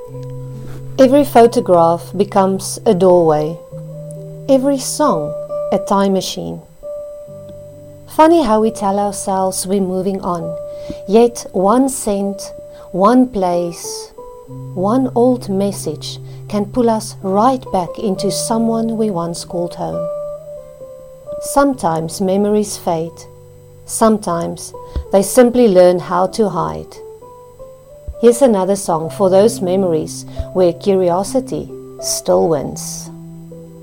Every photograph becomes a doorway. Every song a time machine. Funny how we tell ourselves we're moving on, yet one scent, one place, one old message can pull us right back into someone we once called home. Sometimes memories fade. Sometimes they simply learn how to hide. Here's another song for those memories where curiosity still wins.